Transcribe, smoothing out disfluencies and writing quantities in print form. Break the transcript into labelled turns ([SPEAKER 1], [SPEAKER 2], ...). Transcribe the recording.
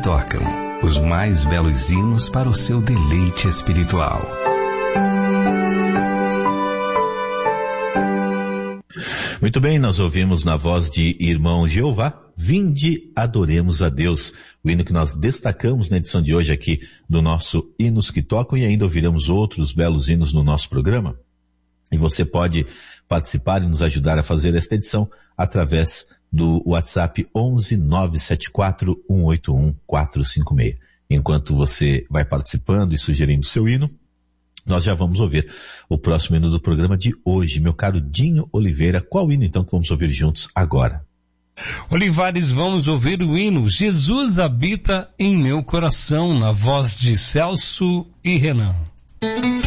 [SPEAKER 1] tocam, os mais belos hinos para o seu deleite espiritual.
[SPEAKER 2] Muito bem, nós ouvimos na voz de Irmão Jeová, Vinde, adoremos a Deus, o hino que nós destacamos na edição de hoje aqui do nosso Hinos que Tocam, e ainda ouviremos outros belos hinos no nosso programa. E você pode participar e nos ajudar a fazer esta edição através do WhatsApp 11 974 181 456. Enquanto você vai participando e sugerindo seu hino, nós já vamos ouvir o próximo hino do programa de hoje. Meu caro Dinho Oliveira, qual hino então que vamos ouvir juntos agora?
[SPEAKER 3] Olivares, vamos ouvir o hino Jesus Habita em Meu Coração, na voz de Celso e Renan.